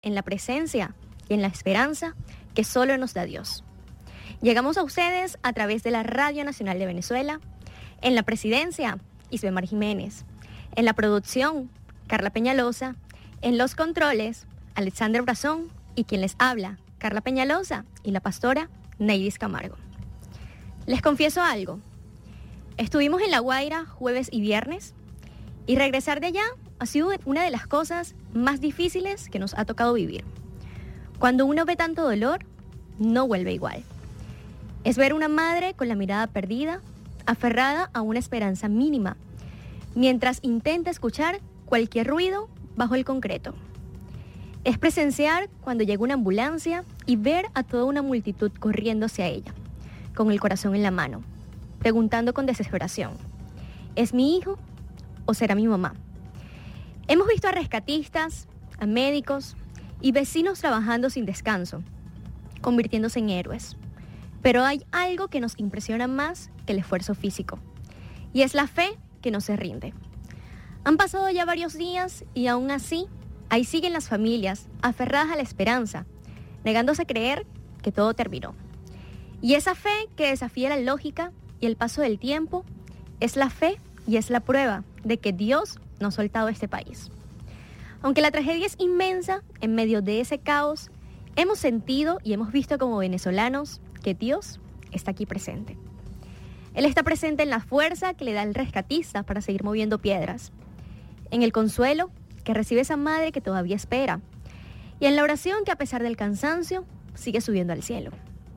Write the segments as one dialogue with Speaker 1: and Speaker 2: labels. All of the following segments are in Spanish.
Speaker 1: en la presencia y en la esperanza que solo nos da Dios. Llegamos a ustedes a través de la Radio Nacional de Venezuela, en la presidencia, Isbemar Jiménez, en la producción, Carla Peñalosa, en los controles, Alexander Brazón y quien les habla, Carla Peñalosa y la pastora Neidis Camargo. Les confieso algo, estuvimos en La Guaira jueves y viernes y regresar de allá ha sido una de las cosas más difíciles que nos ha tocado vivir. Cuando uno ve tanto dolor, no vuelve igual. Es ver una madre con la mirada perdida, aferrada a una esperanza mínima, mientras intenta escuchar cualquier ruido bajo el concreto. Es presenciar cuando llega una ambulancia y ver a toda una multitud corriendo hacia ella, con el corazón en la mano, preguntando con desesperación, ¿es mi hijo o será mi mamá? Hemos visto a rescatistas, a médicos y vecinos trabajando sin descanso, convirtiéndose en héroes. Pero hay algo que nos impresiona más que el esfuerzo físico, y es la fe que no se rinde. Han pasado ya varios días y aún así, ahí siguen las familias aferradas a la esperanza, negándose a creer que todo terminó. Y esa fe que desafía la lógica y el paso del tiempo, es la fe y es la prueba de que Dios no ha soltado este país. Aunque la tragedia es inmensa, en medio de ese caos, hemos sentido y hemos visto como venezolanos que Dios está aquí presente. Él está presente en la fuerza que le da el rescatista para seguir moviendo piedras, en el consuelo que recibe esa madre que todavía espera, y en la oración que a pesar del cansancio sigue subiendo al cielo.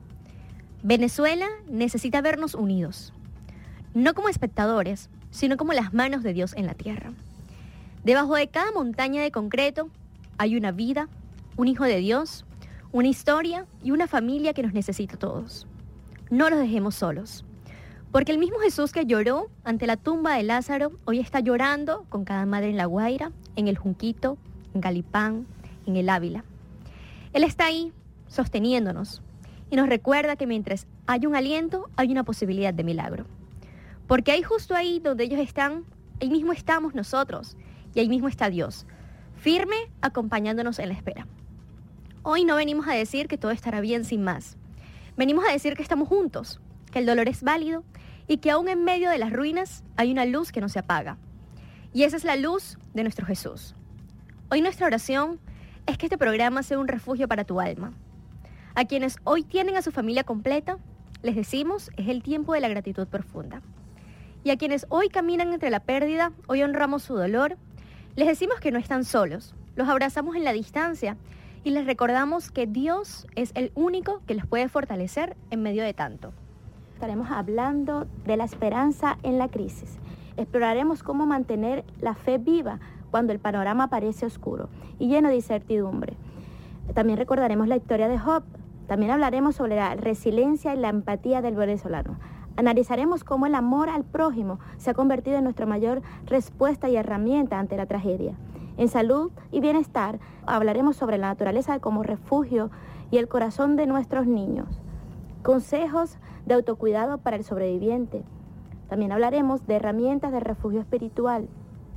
Speaker 1: Venezuela necesita vernos unidos, no como espectadores, sino como las manos de Dios en la tierra. Debajo de cada montaña de concreto hay una vida, un hijo de Dios, una historia y una familia que nos necesita a todos. No los dejemos solos, porque el mismo Jesús que lloró ante la tumba de Lázaro, hoy está llorando con cada madre en La Guaira, en El Junquito, en Galipán, en El Ávila. Él está ahí, sosteniéndonos, y nos recuerda que mientras hay un aliento, hay una posibilidad de milagro. Porque ahí justo ahí donde ellos están, ahí mismo estamos nosotros, y ahí mismo está Dios, firme acompañándonos en la espera. Hoy no venimos a decir que todo estará bien sin más. Venimos a decir que estamos juntos, que el dolor es válido y que aún en medio de las ruinas hay una luz que no se apaga. Y esa es la luz de nuestro Jesús. Hoy nuestra oración es que este programa sea un refugio para tu alma. A quienes hoy tienen a su familia completa, les decimos, es el tiempo de la gratitud profunda. Y a quienes hoy caminan entre la pérdida, hoy honramos su dolor, les decimos que no están solos, los abrazamos en la distancia y les recordamos que Dios es el único que los puede fortalecer en medio de tanto.
Speaker 2: Estaremos hablando de la esperanza en la crisis. Exploraremos cómo mantener la fe viva cuando el panorama parece oscuro y lleno de incertidumbre. También recordaremos la historia de Job. También hablaremos sobre la resiliencia y la empatía del venezolano. Analizaremos cómo el amor al prójimo se ha convertido en nuestra mayor respuesta y herramienta ante la tragedia. En salud y bienestar hablaremos sobre la naturaleza como refugio y el corazón de nuestros niños. Consejos de autocuidado para el sobreviviente. También hablaremos de herramientas de refugio espiritual.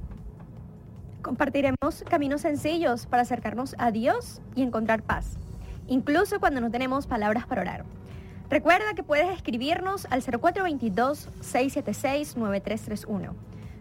Speaker 1: Compartiremos caminos sencillos para acercarnos a Dios y encontrar paz, incluso cuando no tenemos palabras para orar. Recuerda que puedes escribirnos al 0422-676-9331.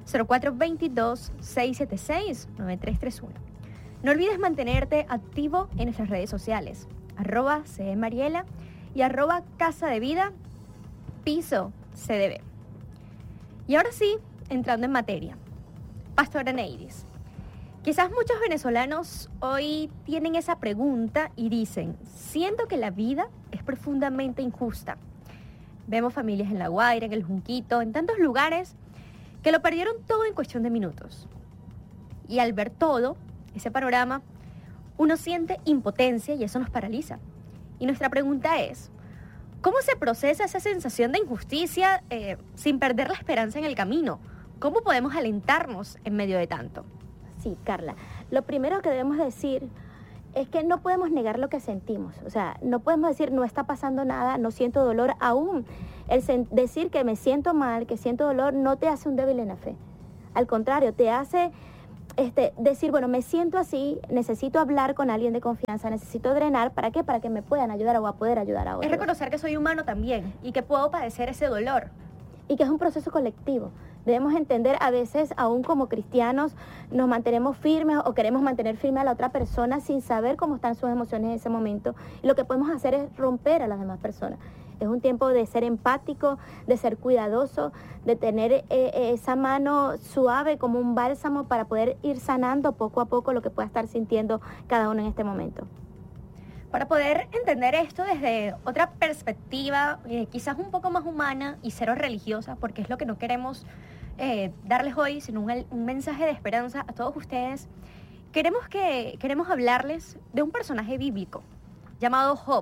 Speaker 1: 0422-676-9331. No olvides mantenerte activo en nuestras redes sociales, @cmariela y @Casa de Vida, piso CDB. Y ahora sí, entrando en materia. Pastora Neidis, quizás muchos venezolanos hoy tienen esa pregunta y dicen, siento que la vida es profundamente injusta. Vemos familias en La Guaira, en El Junquito, en tantos lugares que lo perdieron todo en cuestión de minutos. Y al ver todo, ese panorama, uno siente impotencia y eso nos paraliza. Y nuestra pregunta es, ¿cómo se procesa esa sensación de injusticia sin perder la esperanza en el camino? ¿Cómo podemos alentarnos en medio de tanto?
Speaker 2: Sí, Carla. Lo primero que debemos decir es que no podemos negar lo que sentimos. O sea, no podemos decir no está pasando nada, no siento dolor. Aún decir que me siento mal, que siento dolor, no te hace un débil en la fe. Al contrario, te hace decir, bueno, me siento así, necesito hablar con alguien de confianza, necesito drenar, ¿para qué? Para que me puedan ayudar o a poder ayudar a otros.
Speaker 1: Es reconocer que soy humano también y que puedo padecer ese dolor.
Speaker 2: Y que es un proceso colectivo. Debemos entender, a veces, aún como cristianos, nos mantenemos firmes o queremos mantener firme a la otra persona sin saber cómo están sus emociones en ese momento. Y lo que podemos hacer es romper a las demás personas. Es un tiempo de ser empático, de ser cuidadoso, de tener esa mano suave como un bálsamo para poder ir sanando poco a poco lo que pueda estar sintiendo cada uno en este momento.
Speaker 1: Para poder entender esto desde otra perspectiva, quizás un poco más humana y cero religiosa, porque es lo que no queremos darles hoy, sino un mensaje de esperanza a todos ustedes, queremos hablarles de un personaje bíblico llamado Job,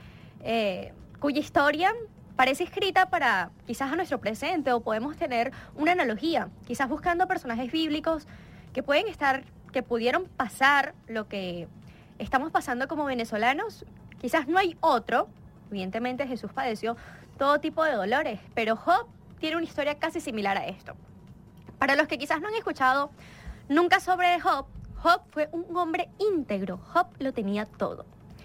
Speaker 1: cuya historia parece escrita para quizás a nuestro presente, o podemos tener una analogía, quizás buscando personajes bíblicos que pudieron pasar lo que estamos pasando como venezolanos. Quizás no hay otro, evidentemente Jesús padeció todo tipo de dolores, pero Job tiene una historia casi similar a esto. Para los que quizás no han escuchado nunca sobre Job, Job fue un hombre íntegro, Job lo tenía todo.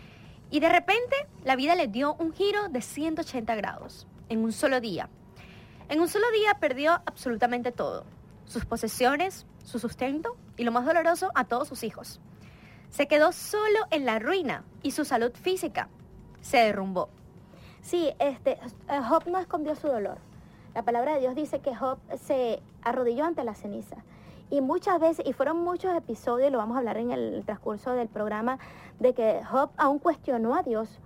Speaker 1: Y de repente la vida le dio un giro de 180 grados en un solo día. En un solo día perdió absolutamente todo, sus posesiones, su sustento y, lo más doloroso, a todos sus hijos. Se quedó solo en la ruina y su salud física se derrumbó.
Speaker 2: Sí, Job no escondió su dolor. La palabra de Dios dice que Job se arrodilló ante la ceniza. Y muchas veces, y fueron muchos episodios, lo vamos a hablar en el transcurso del programa, de que Job aún cuestionó a Dios,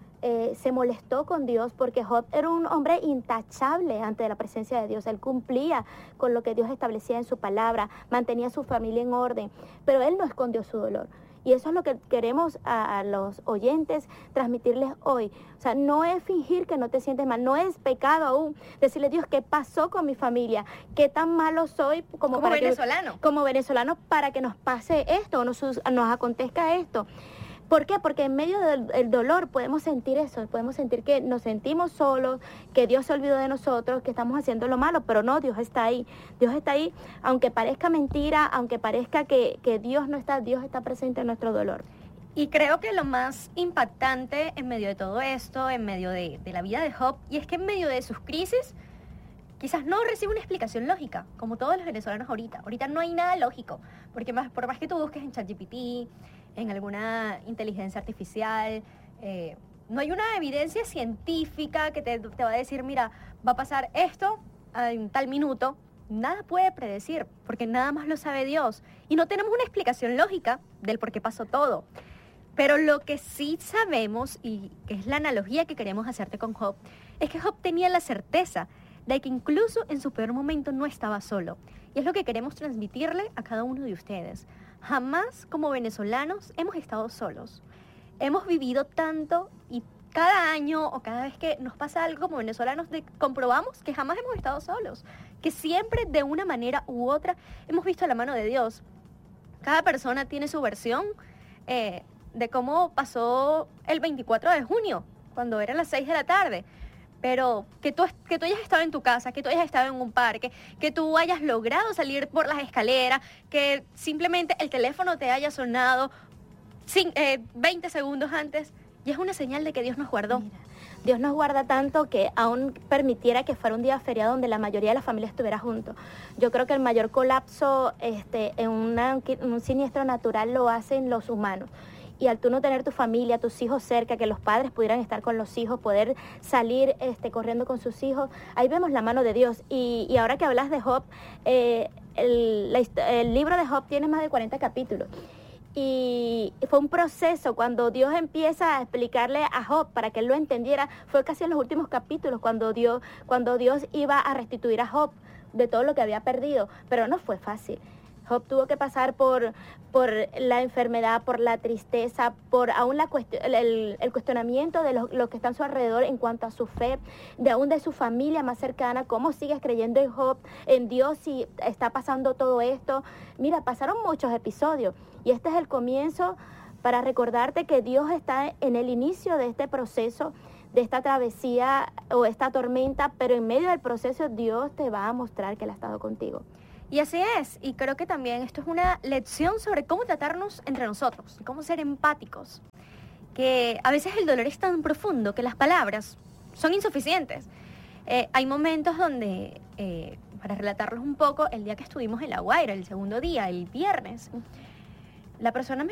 Speaker 2: se molestó con Dios, porque Job era un hombre intachable ante la presencia de Dios. Él cumplía con lo que Dios establecía en su palabra, mantenía a su familia en orden, pero él no escondió su dolor. Y eso es lo que queremos a los oyentes transmitirles hoy. O sea, no es fingir que no te sientes mal, no es pecado aún decirle, Dios, ¿qué pasó con mi familia? ¿Qué tan malo soy como
Speaker 1: venezolano?
Speaker 2: Como venezolano, para que nos pase esto o nos acontezca esto. ¿Por qué? Porque en medio del dolor podemos sentir eso, podemos sentir que nos sentimos solos, que Dios se olvidó de nosotros, que estamos haciendo lo malo, pero no, Dios está ahí. Dios está ahí, aunque parezca mentira, aunque parezca que Dios no está, Dios está presente en nuestro dolor.
Speaker 1: Y creo que lo más impactante en medio de todo esto, en medio de la vida de Job, y es que en medio de sus crisis, quizás no recibe una explicación lógica, como todos los venezolanos ahorita. Ahorita no hay nada lógico, porque por más que tú busques en ChatGPT, en alguna inteligencia artificial, no hay una evidencia científica que te va a decir, mira, va a pasar esto en tal minuto. Nada puede predecir, porque nada más lo sabe Dios. Y no tenemos una explicación lógica del por qué pasó todo. Pero lo que sí sabemos, y que es la analogía que queremos hacerte con Job, es que Job tenía la certeza de que incluso en su peor momento no estaba solo. Y es lo que queremos transmitirle a cada uno de ustedes. Jamás como venezolanos hemos estado solos. Hemos vivido tanto, y cada año o cada vez que nos pasa algo como venezolanos comprobamos que jamás hemos estado solos. Que siempre, de una manera u otra, hemos visto la mano de Dios. Cada persona tiene su versión de cómo pasó el 24 de junio, cuando eran las 6 de la tarde. Pero que tú hayas estado en tu casa, que tú hayas estado en un parque, que tú hayas logrado salir por las escaleras, que simplemente el teléfono te haya sonado 20 segundos antes, y es una señal de que Dios nos guardó.
Speaker 2: Mira, Dios nos guarda tanto que aún permitiera que fuera un día feriado donde la mayoría de la familia estuviera juntos. Yo creo que el mayor colapso en un siniestro natural lo hacen los humanos. Y al tú no tener tu familia, tus hijos cerca, que los padres pudieran estar con los hijos, poder salir corriendo con sus hijos, ahí vemos la mano de Dios. Y ahora que hablas de Job, el libro de Job tiene más de 40 capítulos. Y fue un proceso cuando Dios empieza a explicarle a Job para que él lo entendiera. Fue casi en los últimos capítulos cuando Dios iba a restituir a Job de todo lo que había perdido, pero no fue fácil. Job tuvo que pasar por la enfermedad, por la tristeza, por aún el cuestionamiento de los que están a su alrededor en cuanto a su fe, aún de su familia más cercana. ¿Cómo sigues creyendo en Job, en Dios, si está pasando todo esto? Mira, pasaron muchos episodios y este es el comienzo para recordarte que Dios está en el inicio de este proceso, de esta travesía o esta tormenta, pero en medio del proceso Dios te va a mostrar que Él ha estado contigo.
Speaker 1: Y así es, y creo que también esto es una lección sobre cómo tratarnos entre nosotros, cómo ser empáticos, que a veces el dolor es tan profundo que las palabras son insuficientes. Hay momentos donde, para relatarlos un poco, el día que estuvimos en La Guaira, el segundo día, el viernes, la persona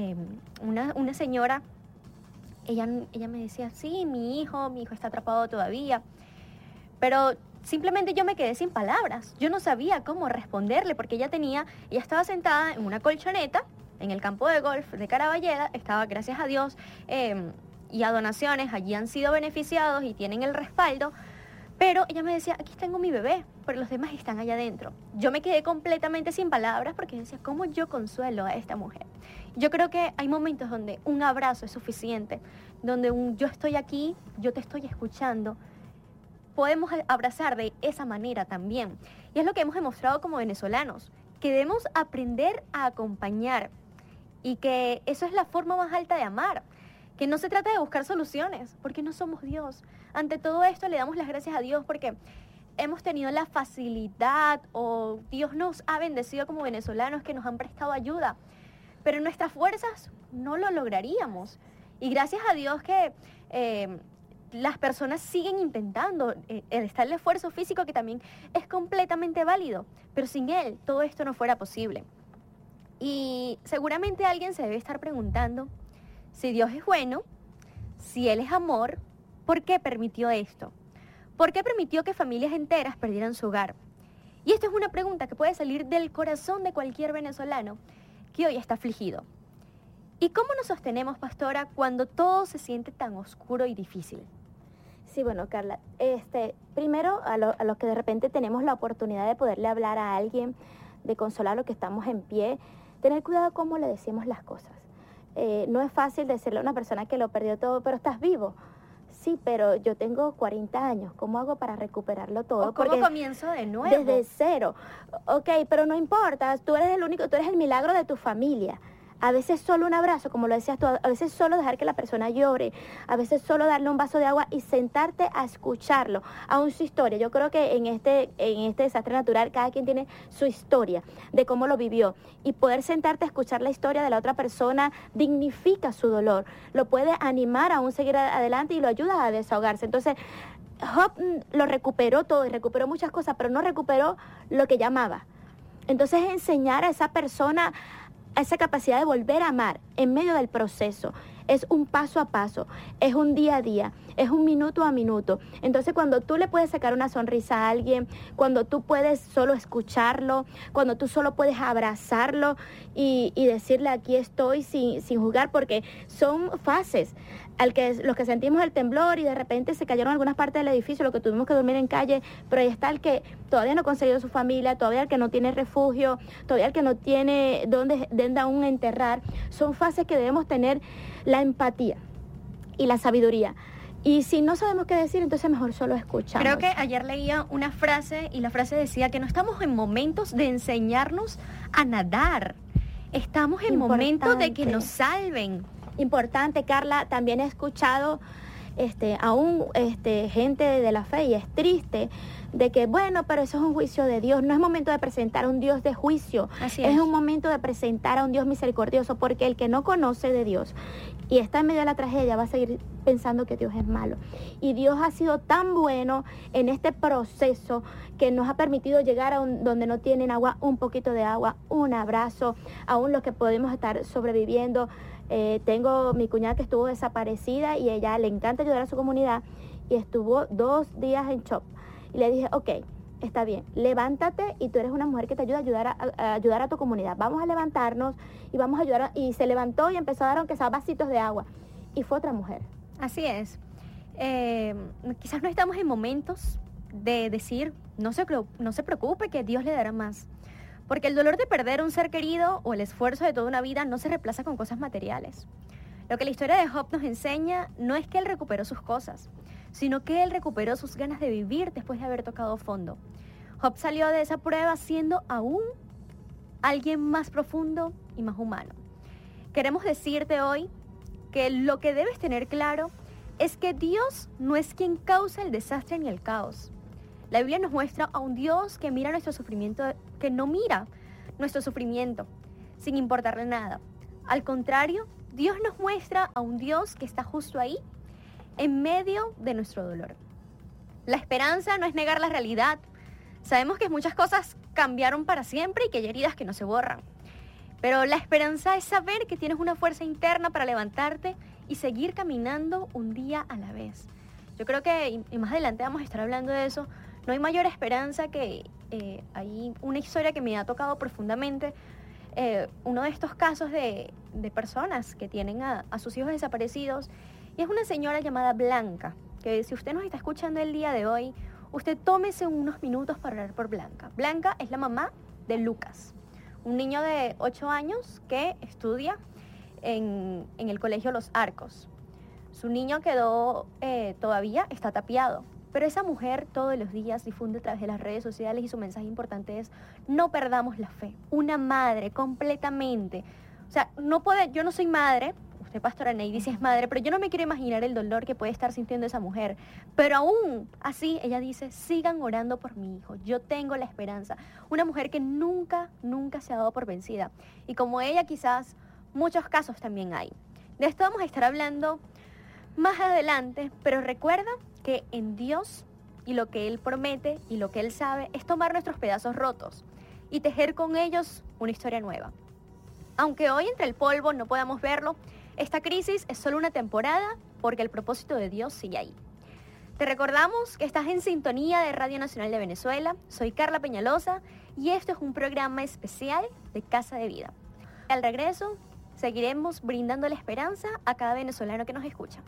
Speaker 1: una señora, ella me decía, sí, mi hijo está atrapado todavía, pero simplemente yo me quedé sin palabras. Yo no sabía cómo responderle porque ella estaba sentada en una colchoneta en el campo de golf de Caraballeda, estaba, gracias a Dios, y a donaciones, allí han sido beneficiados y tienen el respaldo, pero ella me decía, aquí tengo mi bebé, pero los demás están allá adentro. Yo me quedé completamente sin palabras porque decía, ¿cómo yo consuelo a esta mujer? Yo creo que hay momentos donde un abrazo es suficiente, donde yo estoy aquí, yo te estoy escuchando. Podemos abrazar de esa manera también. Y es lo que hemos demostrado como venezolanos, que debemos aprender a acompañar y que eso es la forma más alta de amar, que no se trata de buscar soluciones, porque no somos Dios. Ante todo esto le damos las gracias a Dios porque hemos tenido la facilidad o Dios nos ha bendecido como venezolanos que nos han prestado ayuda, pero en nuestras fuerzas no lo lograríamos. Y gracias a Dios que las personas siguen intentando, está el esfuerzo físico que también es completamente válido, pero sin él todo esto no fuera posible. Y seguramente alguien se debe estar preguntando, si Dios es bueno, si Él es amor, ¿por qué permitió esto? ¿Por qué permitió que familias enteras perdieran su hogar? Y esta es una pregunta que puede salir del corazón de cualquier venezolano que hoy está afligido. ¿Y cómo nos sostenemos, pastora, cuando todo se siente tan oscuro y difícil?
Speaker 2: Sí, bueno, Carla, primero a los que de repente tenemos la oportunidad de poderle hablar a alguien, de consolar a los que estamos en pie, tener cuidado cómo le decimos las cosas. No es fácil decirle a una persona que lo perdió todo, pero estás vivo. Sí, pero yo tengo 40 años, ¿cómo hago para recuperarlo todo?
Speaker 1: ¿O cómo comienzo de nuevo?
Speaker 2: Desde cero. Ok, pero no importa, tú eres el milagro de tu familia. A veces solo un abrazo, como lo decías tú, a veces solo dejar que la persona llore, a veces solo darle un vaso de agua y sentarte a escucharlo, aún su historia. Yo creo que en este desastre natural cada quien tiene su historia de cómo lo vivió y poder sentarte a escuchar la historia de la otra persona dignifica su dolor, lo puede animar a aún seguir adelante y lo ayuda a desahogarse. Entonces, Job lo recuperó todo y recuperó muchas cosas, pero no recuperó lo que llamaba. Entonces, enseñar a esa persona esa capacidad de volver a amar en medio del proceso. Es un paso a paso, es un día a día, es un minuto a minuto. Entonces, cuando tú le puedes sacar una sonrisa a alguien, cuando tú puedes solo escucharlo, cuando tú solo puedes abrazarlo y decirle aquí estoy sin juzgar, porque son fases. Los que sentimos el temblor y de repente se cayeron algunas partes del edificio, lo que tuvimos que dormir en calle, pero ahí está el que todavía no ha conseguido su familia, todavía el que no tiene refugio, todavía el que no tiene dónde aún enterrar. Son fases que debemos tener la empatía y la sabiduría. Y si no sabemos qué decir, entonces mejor solo escuchamos.
Speaker 1: Creo que ayer leía una frase y la frase decía que no estamos en momentos de enseñarnos a nadar. Estamos en momentos de que nos salven.
Speaker 2: Importante, Carla, también he escuchado aún gente de la fe y es triste de que, bueno, pero eso es un juicio de Dios. No es momento de presentar a un Dios de juicio.
Speaker 1: Así
Speaker 2: es un momento de presentar a un Dios misericordioso, porque el que no conoce de Dios y está en medio de la tragedia va a seguir pensando que Dios es malo. Y Dios ha sido tan bueno en este proceso que nos ha permitido llegar a donde no tienen agua, un poquito de agua, un abrazo, aún los que podemos estar sobreviviendo. Tengo mi cuñada que estuvo desaparecida y ella le encanta ayudar a su comunidad y estuvo 2 días en shock. Y le dije, ok, está bien, levántate y tú eres una mujer que te ayuda a ayudar a tu comunidad. Vamos a levantarnos y vamos a ayudar. Y se levantó y empezó a dar aunque sea vasitos de agua. Y fue otra mujer.
Speaker 1: Así es. Quizás no estamos en momentos de decir, no se preocupe que Dios le dará más. Porque el dolor de perder un ser querido o el esfuerzo de toda una vida no se reemplaza con cosas materiales. Lo que la historia de Job nos enseña no es que él recuperó sus cosas, sino que él recuperó sus ganas de vivir después de haber tocado fondo. Job salió de esa prueba siendo aún alguien más profundo y más humano. Queremos decirte hoy que lo que debes tener claro es que Dios no es quien causa el desastre ni el caos. La Biblia nos muestra a un Dios que mira nuestro sufrimiento, que no mira nuestro sufrimiento sin importarle nada. Al contrario, Dios nos muestra a un Dios que está justo ahí, en medio de nuestro dolor. La esperanza no es negar la realidad. Sabemos que muchas cosas cambiaron para siempre y que hay heridas que no se borran. Pero la esperanza es saber que tienes una fuerza interna para levantarte y seguir caminando un día a la vez. Yo creo que, y más adelante vamos a estar hablando de eso, no hay mayor esperanza que hay una historia que me ha tocado profundamente. Uno de estos casos de personas que tienen a sus hijos desaparecidos, y es una señora llamada Blanca, que si usted nos está escuchando el día de hoy, usted tómese unos minutos para orar por Blanca. Blanca es la mamá de Lucas, un niño de 8 años que estudia en el colegio Los Arcos. Su niño todavía está tapiado, pero esa mujer todos los días difunde a través de las redes sociales y su mensaje importante es: no perdamos la fe. Una madre completamente, o sea, yo no soy madre, usted, pastora Neidi, sí es madre, pero yo no me quiero imaginar el dolor que puede estar sintiendo esa mujer. Pero aún así, ella dice: sigan orando por mi hijo, yo tengo la esperanza. Una mujer que nunca se ha dado por vencida. Y como ella, quizás muchos casos también hay. De esto vamos a estar hablando más adelante, pero recuerda que en Dios y lo que Él promete y lo que Él sabe es tomar nuestros pedazos rotos y tejer con ellos una historia nueva. Aunque hoy entre el polvo no podamos verlo, esta crisis es solo una temporada porque el propósito de Dios sigue ahí. Te recordamos que estás en sintonía de Radio Nacional de Venezuela. Soy Carla Peñalosa y esto es un programa especial de Casa de Vida. Al regreso, seguiremos brindando la esperanza a cada venezolano que nos escucha.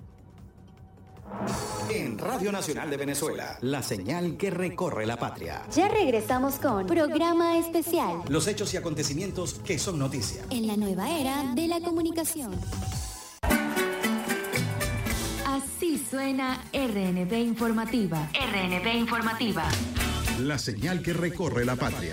Speaker 3: En Radio Nacional de Venezuela, la señal que recorre la patria.
Speaker 4: Ya regresamos con Programa Especial.
Speaker 3: Los hechos y acontecimientos que son noticia.
Speaker 4: En la nueva era de la comunicación. Así suena RNB Informativa. RNB Informativa.
Speaker 5: La señal que recorre la patria.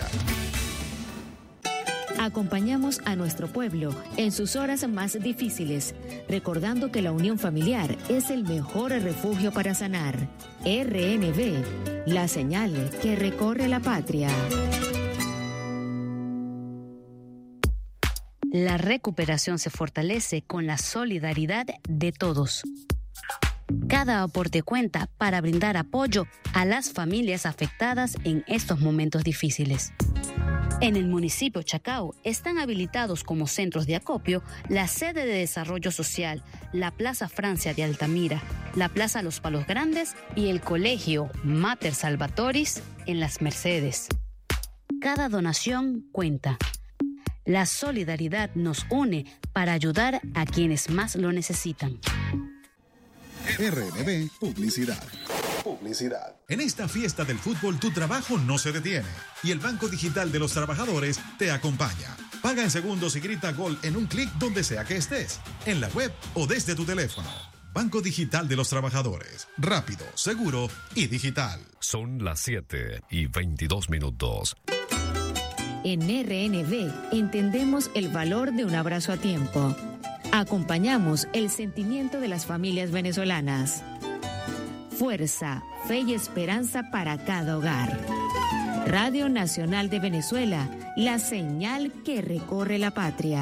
Speaker 6: Acompañamos a nuestro pueblo en sus horas más difíciles, recordando que la unión familiar es el mejor refugio para sanar. RNB, la señal que recorre la patria.
Speaker 7: La recuperación se fortalece con la solidaridad de todos. Cada aporte cuenta para brindar apoyo a las familias afectadas en estos momentos difíciles. En el municipio Chacao están habilitados como centros de acopio la sede de desarrollo social, la Plaza Francia de Altamira, la Plaza Los Palos Grandes y el Colegio Mater Salvatoris en Las Mercedes. Cada donación cuenta. La solidaridad nos une para ayudar a quienes más lo necesitan.
Speaker 5: RNB Publicidad. En esta fiesta del fútbol tu trabajo no se detiene y el Banco Digital de los Trabajadores te acompaña. Paga en segundos y grita gol en un clic donde sea que estés, en la web o desde tu teléfono. Banco Digital de los Trabajadores. Rápido, seguro y digital.
Speaker 8: Son las 7:22.
Speaker 6: En RNB entendemos el valor de un abrazo a tiempo. Acompañamos el sentimiento de las familias venezolanas. Fuerza, fe y esperanza para cada hogar. Radio Nacional de Venezuela, la señal que recorre la patria.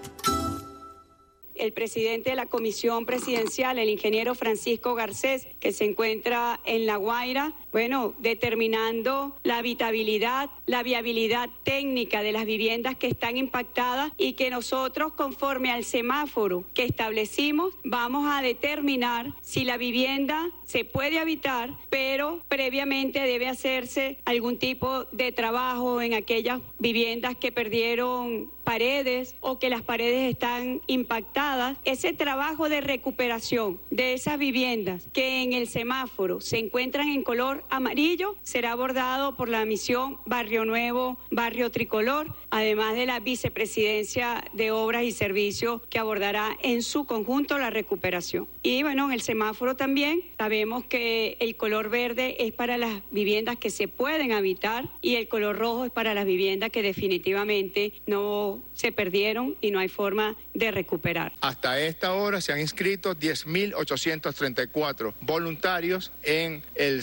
Speaker 9: El presidente de la Comisión Presidencial, el ingeniero Francisco Garcés, que se encuentra en La Guaira, determinando la habitabilidad, la viabilidad técnica de las viviendas que están impactadas y que nosotros, conforme al semáforo que establecimos, vamos a determinar si la vivienda se puede habitar, pero previamente debe hacerse algún tipo de trabajo en aquellas viviendas que perdieron paredes o que las paredes están impactadas. Ese trabajo de recuperación de esas viviendas que en el semáforo se encuentran en color amarillo será abordado por la misión Barrio Nuevo, Barrio Tricolor, además de la Vicepresidencia de Obras y Servicios que abordará en su conjunto la recuperación. Y en el semáforo también sabemos que el color verde es para las viviendas que se pueden habitar y el color rojo es para las viviendas que definitivamente no se perdieron y no hay forma de recuperar.
Speaker 10: Hasta esta hora se han inscrito 10.834 voluntarios en el centro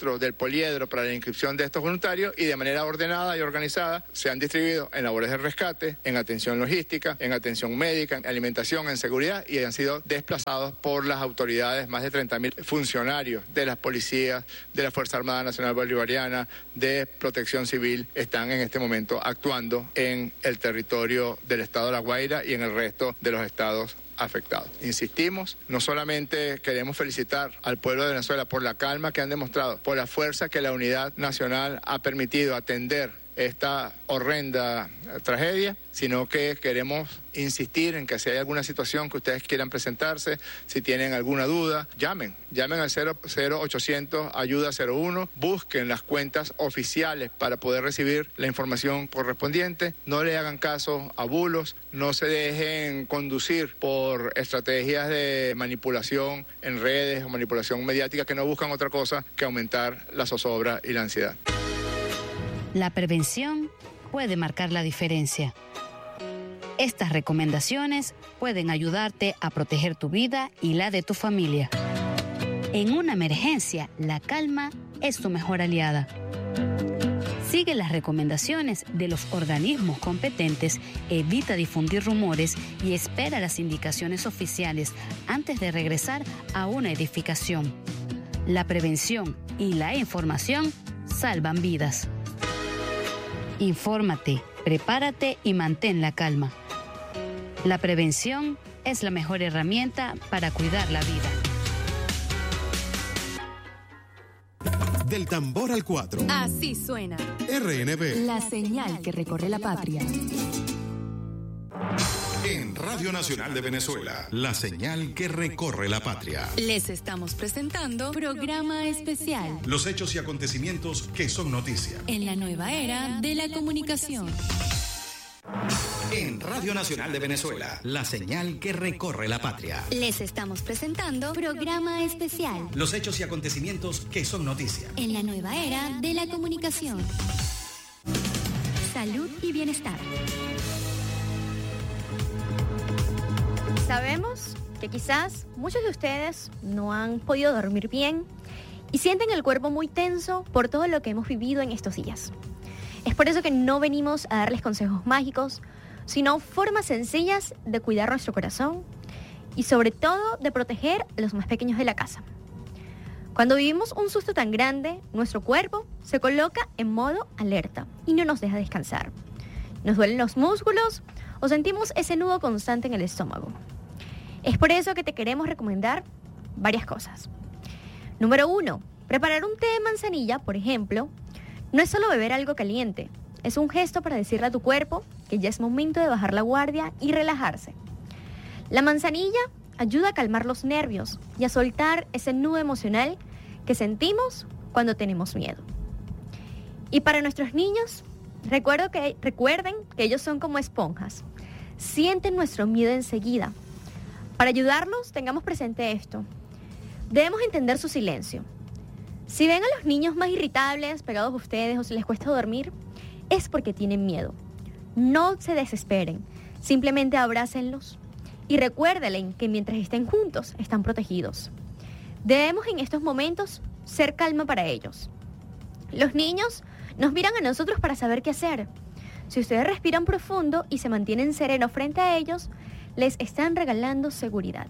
Speaker 8: registro del poliedro para la inscripción de estos voluntarios y de manera ordenada y organizada se han distribuido en labores de rescate, en atención logística, en atención médica, en alimentación, en seguridad y han sido desplazados por las autoridades, más de 30.000 funcionarios de las policías, de la Fuerza Armada Nacional Bolivariana, de Protección Civil, están en este momento actuando en el territorio del estado de La Guaira y en el resto de los estados afectados. Insistimos, no solamente queremos felicitar al pueblo de Venezuela por la calma que han demostrado, por la fuerza que la unidad nacional ha permitido atender esta horrenda tragedia, sino que queremos insistir en que si hay alguna situación que ustedes quieran presentarse, si tienen alguna duda, llamen al 0800 ayuda 01, busquen las cuentas oficiales para poder recibir la información correspondiente, no le hagan caso a bulos, no se dejen conducir por estrategias de manipulación en redes o manipulación mediática que no buscan otra cosa que aumentar la zozobra y la ansiedad.
Speaker 7: La prevención puede marcar la diferencia. Estas recomendaciones pueden ayudarte a proteger tu vida y la de tu familia. En una emergencia, la calma es tu mejor aliada. Sigue las recomendaciones de los organismos competentes, evita difundir rumores y espera las indicaciones oficiales antes de regresar a una edificación. La prevención y la información salvan vidas. Infórmate, prepárate y mantén la calma. La prevención es la mejor herramienta para cuidar la vida.
Speaker 5: Del tambor al 4.
Speaker 4: Así suena
Speaker 5: RNB.
Speaker 4: la señal que recorre la patria.
Speaker 5: En Radio Nacional de Venezuela, la señal que recorre la patria.
Speaker 4: Les estamos presentando programa especial.
Speaker 5: Los hechos y acontecimientos que son noticia.
Speaker 4: En la nueva era de la comunicación.
Speaker 3: En Radio Nacional de Venezuela, la señal que recorre la patria.
Speaker 4: Les estamos presentando programa especial.
Speaker 3: Los hechos y acontecimientos que son noticia.
Speaker 4: En la nueva era de la comunicación. Salud y bienestar.
Speaker 1: Sabemos que quizás muchos de ustedes no han podido dormir bien y sienten el cuerpo muy tenso por todo lo que hemos vivido en estos días. Es por eso que no venimos a darles consejos mágicos, sino formas sencillas de cuidar nuestro corazón y sobre todo de proteger a los más pequeños de la casa. Cuando vivimos un susto tan grande, nuestro cuerpo se coloca en modo alerta y no nos deja descansar. Nos duelen los músculos o sentimos ese nudo constante en el estómago. Es por eso que te queremos recomendar varias cosas. Número 1, preparar un té de manzanilla, por ejemplo, no es solo beber algo caliente, es un gesto para decirle a tu cuerpo que ya es momento de bajar la guardia y relajarse. La manzanilla ayuda a calmar los nervios y a soltar ese nudo emocional que sentimos cuando tenemos miedo. Y para nuestros niños, recuerden que ellos son como esponjas, sienten nuestro miedo enseguida. Para ayudarlos, tengamos presente esto. Debemos entender su silencio. Si ven a los niños más irritables, pegados a ustedes o si les cuesta dormir, es porque tienen miedo. No se desesperen, simplemente abrácenlos y recuérdenles que mientras estén juntos, están protegidos. Debemos en estos momentos ser calma para ellos. Los niños nos miran a nosotros para saber qué hacer. Si ustedes respiran profundo y se mantienen serenos frente a ellos, les están regalando seguridad.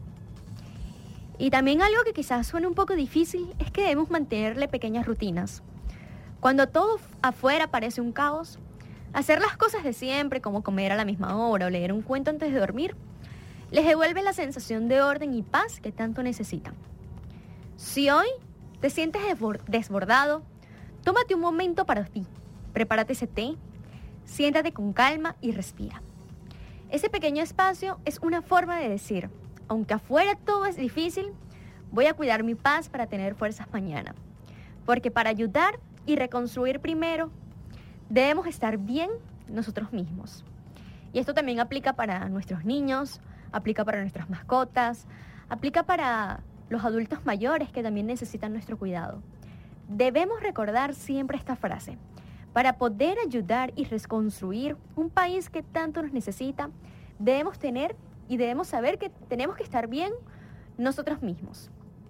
Speaker 1: Y también algo que quizás suene un poco difícil es que debemos mantenerle pequeñas rutinas. Cuando todo afuera parece un caos, hacer las cosas de siempre, como comer a la misma hora o leer un cuento antes de dormir, les devuelve la sensación de orden y paz que tanto necesitan. Si hoy te sientes desbordado, tómate un momento para ti, prepárate ese té, siéntate con calma y respira. Ese pequeño espacio es una forma de decir, aunque afuera todo es difícil, voy a cuidar mi paz para tener fuerzas mañana. Porque para ayudar y reconstruir primero, debemos estar bien nosotros mismos. Y esto también aplica para nuestros niños, aplica para nuestras mascotas, aplica para los adultos mayores que también necesitan nuestro cuidado. Debemos recordar siempre esta frase. Para poder ayudar y reconstruir un país que tanto nos necesita, debemos tener y debemos saber que tenemos que estar bien nosotros mismos.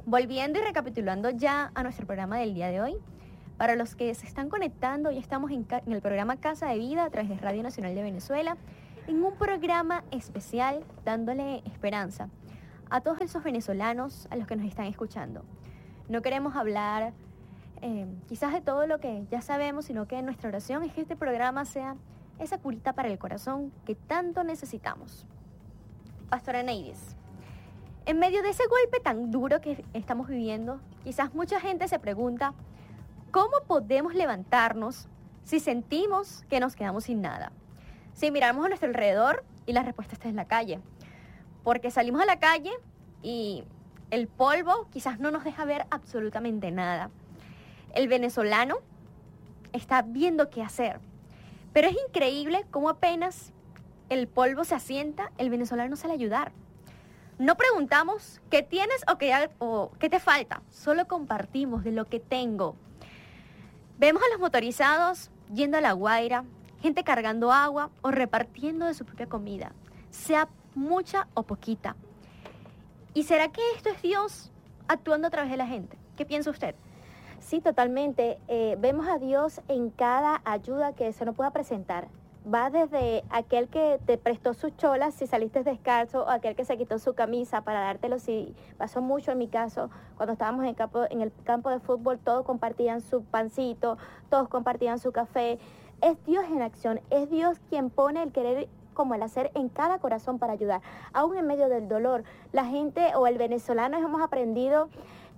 Speaker 1: volviendo y recapitulando ya a nuestro programa del día de hoy, para los que se están conectando, ya estamos en el programa Casa de Vida a través de Radio Nacional de Venezuela, en un programa especial dándole esperanza a todos esos venezolanos a los que nos están escuchando. No queremos hablar quizás de todo lo que ya sabemos, sino que nuestra oración es que este programa sea esa curita para el corazón que tanto necesitamos. Pastora Neidis, en medio de ese golpe tan duro que estamos viviendo, quizás mucha gente se pregunta, ¿cómo podemos levantarnos si sentimos que nos quedamos sin nada? Si miramos a nuestro alrededor y la respuesta está en la calle, porque salimos a la calle y el polvo quizás no nos deja ver absolutamente nada. El venezolano está viendo qué hacer, pero es increíble cómo apenas el polvo se asienta, el venezolano sale a ayudar. No preguntamos qué tienes o qué te falta, solo compartimos de lo que tengo. Vemos a los motorizados yendo a La Guaira, gente cargando agua o repartiendo de su propia comida, sea mucha o poquita. ¿Y será que esto es Dios actuando a través de la gente? ¿Qué piensa usted?
Speaker 2: Sí, totalmente. Vemos a Dios en cada ayuda que se nos pueda presentar. Va desde aquel que te prestó sus cholas si saliste descalzo, o aquel que se quitó su camisa para dártelo. Si pasó mucho en mi caso, cuando estábamos en el campo de fútbol, todos compartían su pancito, todos compartían su café. Es Dios en acción, es Dios quien pone el querer como el hacer en cada corazón para ayudar. Aún en medio del dolor, la gente o el venezolano hemos aprendido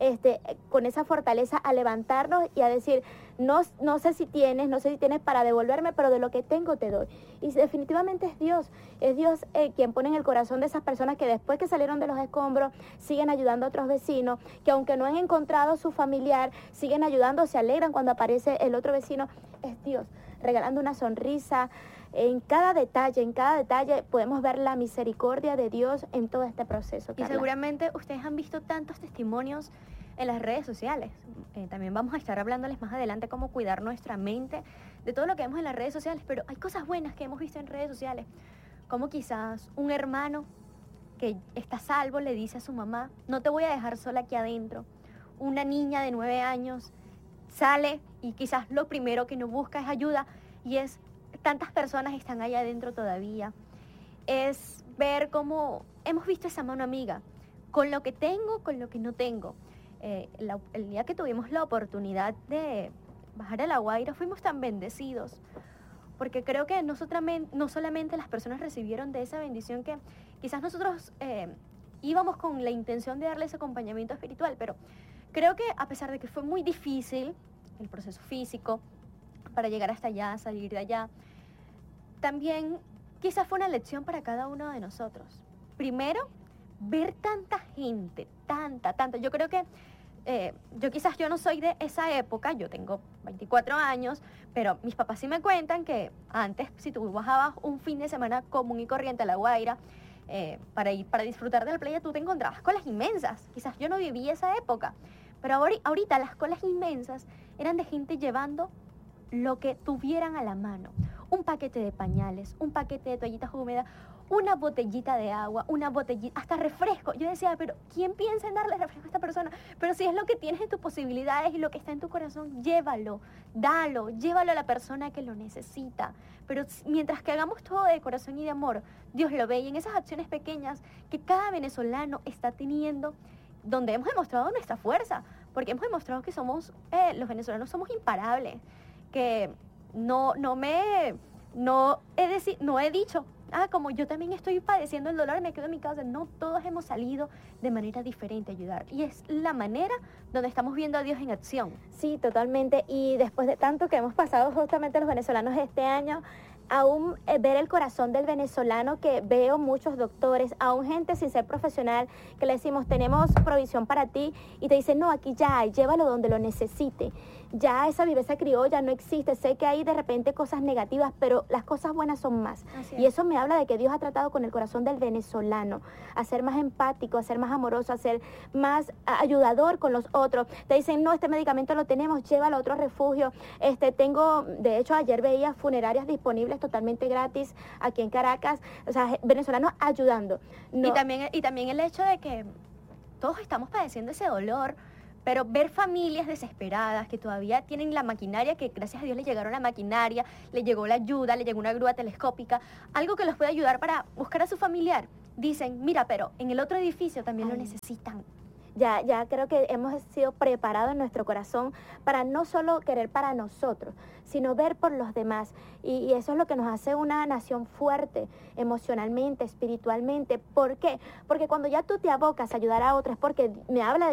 Speaker 2: con esa fortaleza a levantarnos y a decir, no sé si tienes para devolverme, pero de lo que tengo te doy. Y definitivamente es Dios quien pone en el corazón de esas personas que después que salieron de los escombros siguen ayudando a otros vecinos, que aunque no han encontrado a su familiar, siguen ayudando, se alegran cuando aparece el otro vecino. Es Dios regalando una sonrisa. En cada detalle podemos ver la misericordia de Dios en todo este proceso, Carla.
Speaker 1: Y seguramente ustedes han visto tantos testimonios en las redes sociales. También vamos a estar hablándoles más adelante cómo cuidar nuestra mente de todo lo que vemos en las redes sociales, pero hay cosas buenas que hemos visto en redes sociales, como quizás un hermano que está salvo le dice a su mamá, no te voy a dejar sola aquí adentro. Una niña de 9 años sale y quizás lo primero que nos busca es ayuda, y es tantas personas están allá adentro todavía. Es ver cómo hemos visto esa mano amiga, con lo que tengo, con lo que no tengo. El día que tuvimos la oportunidad de bajar a La Guaira, fuimos tan bendecidos, porque creo que no solamente las personas recibieron de esa bendición, que quizás nosotros íbamos con la intención de darle ese acompañamiento espiritual, pero creo que a pesar de que fue muy difícil el proceso físico para llegar hasta allá, salir de allá, también quizás fue una lección para cada uno de nosotros. Primero, ver tanta gente, tanta. Yo creo que yo no soy de esa época, yo tengo 24 años, pero mis papás sí me cuentan que antes, si tú bajabas un fin de semana común y corriente a La Guaira, para disfrutar de la playa, tú te encontrabas colas inmensas. Quizás yo no viví esa época, pero ahorita las colas inmensas eran de gente llevando lo que tuvieran a la mano. Un paquete de pañales, un paquete de toallitas húmedas, una botellita de agua, una botellita, hasta refresco. Yo decía, pero ¿quién piensa en darle refresco a esta persona? Pero si es lo que tienes en tus posibilidades y lo que está en tu corazón, llévalo, llévalo a la persona que lo necesita. Pero mientras que hagamos todo de corazón y de amor, Dios lo ve, y en esas acciones pequeñas que cada venezolano está teniendo, donde hemos demostrado nuestra fuerza, porque hemos demostrado que los venezolanos somos imparables, que no he dicho, como yo también estoy padeciendo el dolor, me quedo en mi casa. No, todos hemos salido de manera diferente a ayudar, y es la manera donde estamos viendo a Dios en acción.
Speaker 2: Sí, totalmente, y después de tanto que hemos pasado justamente los venezolanos este año, aún ver el corazón del venezolano, que veo muchos doctores, aún gente sin ser profesional, que le decimos, tenemos provisión para ti, y te dicen, no, aquí ya hay, llévalo donde lo necesite. Ya esa viveza criolla no existe. Sé que hay de repente cosas negativas, pero las cosas buenas son más. Y eso me habla de que Dios ha tratado con el corazón del venezolano, a ser más empático, a ser más amoroso, a ser más ayudador con los otros. Te dicen, no, este medicamento lo tenemos, llévalo a otro refugio. De hecho, ayer veía funerarias disponibles totalmente gratis aquí en Caracas. O sea, venezolanos ayudando.
Speaker 1: No. Y también el hecho de que todos estamos padeciendo ese dolor, pero ver familias desesperadas que todavía tienen la maquinaria, que gracias a Dios les llegaron la maquinaria, le llegó la ayuda, le llegó una grúa telescópica, algo que los puede ayudar para buscar a su familiar. Dicen, mira, pero en el otro edificio también lo necesitan.
Speaker 2: Ya creo que hemos sido preparados en nuestro corazón para no solo querer para nosotros, sino ver por los demás. Y eso es lo que nos hace una nación fuerte, emocionalmente, espiritualmente. ¿Por qué? Porque cuando ya tú te abocas a ayudar a otros, porque me habla de